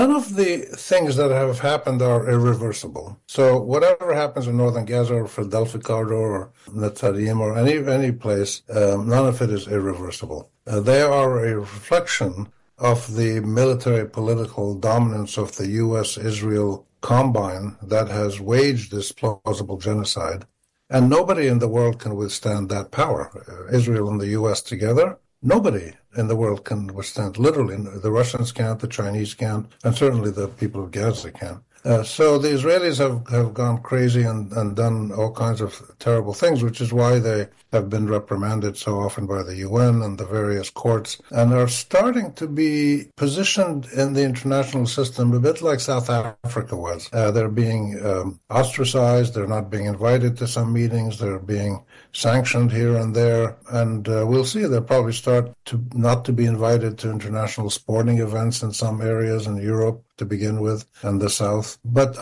None of the things that have happened are irreversible. So whatever happens in northern Gaza or Philadelphia corridor or Netzarim or any place, none of it is irreversible. They are a reflection of the military political dominance of the U.S.-Israel combine that has waged this plausible genocide. And nobody in the world can withstand that power. Israel and the U.S. together, nobody in the world can withstand. Literally, the Russians can't, the Chinese can't, and certainly the people of Gaza can't. So the Israelis have gone crazy and done all kinds of terrible things, which is why they have been reprimanded so often by the UN and the various courts, and are starting to be positioned in the international system a bit like South Africa was. They're being ostracized, they're not being invited to some meetings, they're being sanctioned here and there, and we'll see. They'll probably start to not to be invited to international sporting events in some areas in Europe to begin with, and the South. But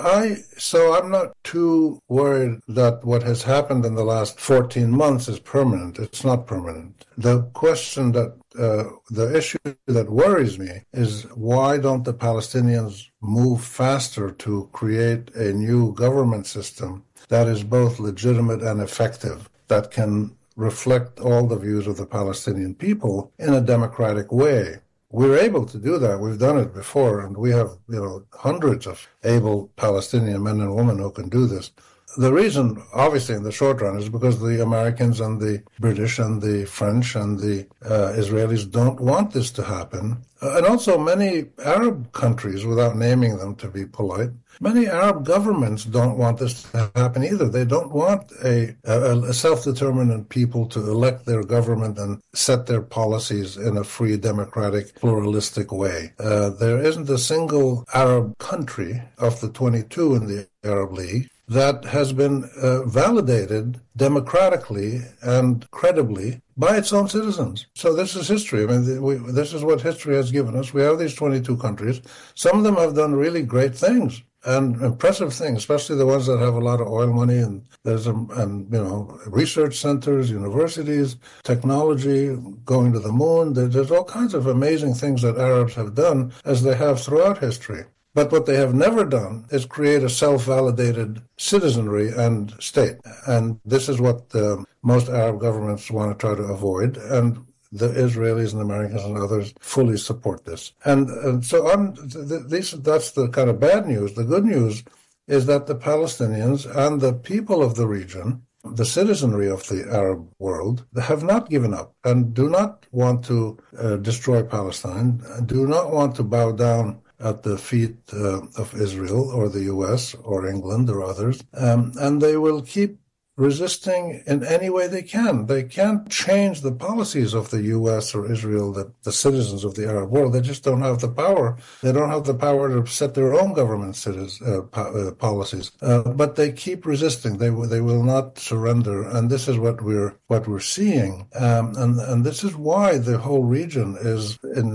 I'm not too worried that what has happened in the last 14 months is permanent. It's not permanent. The question the issue that worries me is why don't the Palestinians move faster to create a new government system that is both legitimate and effective, that can reflect all the views of the Palestinian people in a democratic way. We're able to do that. We've done it before, and we have, hundreds of able Palestinian men and women who can do this. The reason, obviously, in the short run is because the Americans and the British and the French and the Israelis don't want this to happen. And also many Arab countries, without naming them to be polite, many Arab governments don't want this to happen either. They don't want a self-determined people to elect their government and set their policies in a free, democratic, pluralistic way. There isn't a single Arab country of the 22 in the Arab League that has been validated democratically and credibly by its own citizens. So this is history. I mean, this is what history has given us. We have these 22 countries. Some of them have done really great things and impressive things, especially the ones that have a lot of oil money, and there's research centers, universities, technology, going to the moon. There's all kinds of amazing things that Arabs have done, as they have throughout history. But what they have never done is create a self-validated citizenry and state. And this is what most Arab governments want to try to avoid. And the Israelis and Americans and others fully support this. And so that's the kind of bad news. The good news is that the Palestinians and the people of the region, the citizenry of the Arab world, have not given up and do not want to destroy Palestine, do not want to bow down at the feet of Israel or the U.S. or England or others, and they will keep resisting in any way they can. They can't change the policies of the U.S. or Israel, the citizens of the Arab world. They just don't have the power. They don't have the power to set their own government policies. But they keep resisting. They will not surrender. And this is what we're seeing. And this is why the whole region is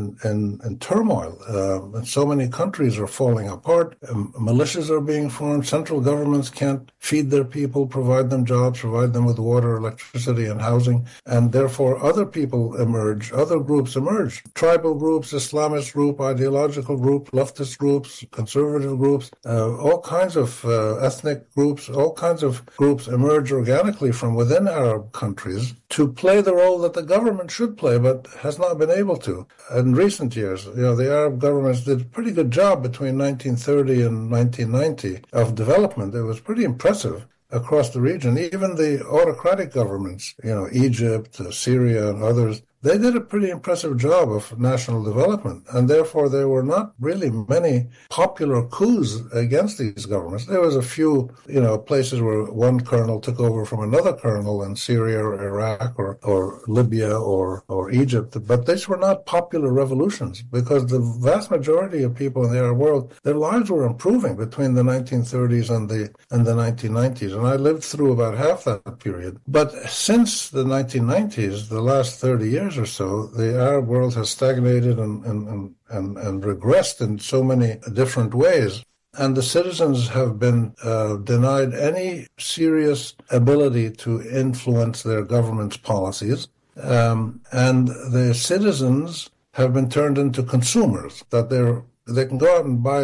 in turmoil. And so many countries are falling apart. Militias are being formed. Central governments can't feed their people, provide them jobs, provide them with water, electricity, and housing, and therefore other people emerge, other groups emerge. Tribal groups, Islamist group, ideological group, leftist groups, conservative groups, all kinds of ethnic groups, all kinds of groups emerge organically from within Arab countries to play the role that the government should play, but has not been able to. In recent years, the Arab governments did a pretty good job between 1930 and 1990 of development. It was pretty impressive across the region. Even the autocratic governments, Egypt, Syria, and others, they did a pretty impressive job of national development, and therefore there were not really many popular coups against these governments. There was a few, places where one colonel took over from another colonel in Syria or Iraq or Libya or Egypt, but these were not popular revolutions because the vast majority of people in the Arab world, their lives were improving between the 1930s and the 1990s, and I lived through about half that period. But since the 1990s, the last 30 years or so, the Arab world has stagnated and regressed in so many different ways. And the citizens have been denied any serious ability to influence their government's policies. And the citizens have been turned into consumers, that they're they can go out and buy